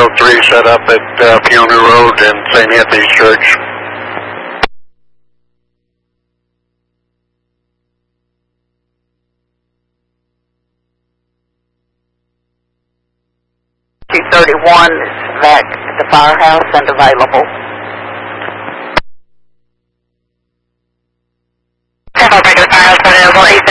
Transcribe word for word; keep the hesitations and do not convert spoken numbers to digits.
three set up at uh, Peony Road and Saint Anthony's Church. two thirty-one is back at the firehouse and available. Temple Breaker Firehouse available, eight